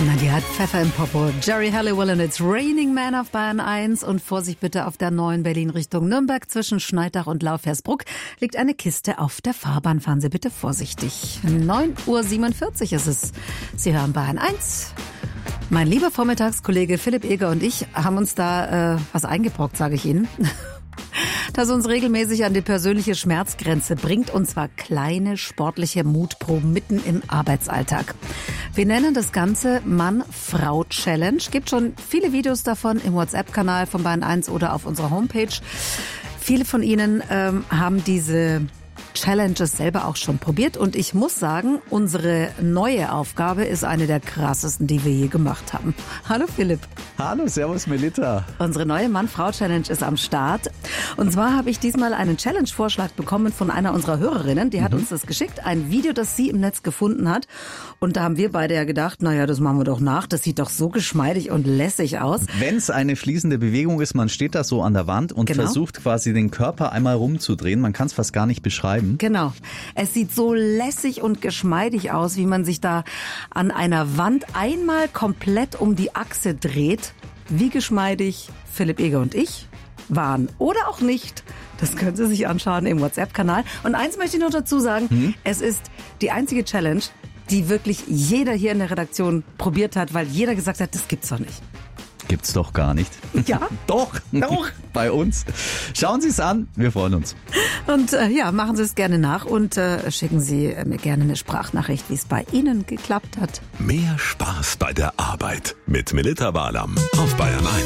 Na, die hat Pfeffer im Popo. Jerry Halliwell und It's Raining Man auf Bayern 1. Und Vorsicht bitte auf der 9 Berlin Richtung Nürnberg zwischen Schneidach und Laufhersbruck liegt eine Kiste auf der Fahrbahn. Fahren Sie bitte vorsichtig. 9:47 Uhr ist es. Sie hören Bayern 1. Mein lieber Vormittagskollege Philipp Eger und ich haben uns da was eingebrockt, sage ich Ihnen. Das uns regelmäßig an die persönliche Schmerzgrenze bringt, und zwar kleine sportliche Mutproben mitten im Arbeitsalltag. Wir nennen das Ganze Mann-Frau-Challenge. Gibt schon viele Videos davon im WhatsApp-Kanal von Bayern 1 oder auf unserer Homepage. Viele von Ihnen haben diese Challenges selber auch schon probiert, und ich muss sagen, unsere neue Aufgabe ist eine der krassesten, die wir je gemacht haben. Hallo Philipp. Hallo, servus Melita. Unsere neue Mann-Frau-Challenge ist am Start. Und zwar habe ich diesmal einen Challenge-Vorschlag bekommen von einer unserer Hörerinnen. Die hat uns das geschickt, ein Video, das sie im Netz gefunden hat. Und da haben wir beide ja gedacht, naja, das machen wir doch nach. Das sieht doch so geschmeidig und lässig aus. Wenn es eine fließende Bewegung ist, man steht da so an der Wand und versucht quasi den Körper einmal rumzudrehen. Man kann es fast gar nicht beschreiben. Genau. Es sieht so lässig und geschmeidig aus, wie man sich da an einer Wand einmal komplett um die Achse dreht. Wie geschmeidig Philipp Eger und ich waren oder auch nicht. Das können Sie sich anschauen im WhatsApp-Kanal. Und eins möchte ich noch dazu sagen, es ist die einzige Challenge, die wirklich jeder hier in der Redaktion probiert hat, weil jeder gesagt hat, das gibt's doch nicht. Gibt's doch gar nicht. Ja. Doch. Bei uns. Schauen Sie es an, wir freuen uns. Und machen Sie es gerne nach und schicken Sie mir gerne eine Sprachnachricht, wie es bei Ihnen geklappt hat. Mehr Spaß bei der Arbeit mit Melita Barlamm auf Bayern 1.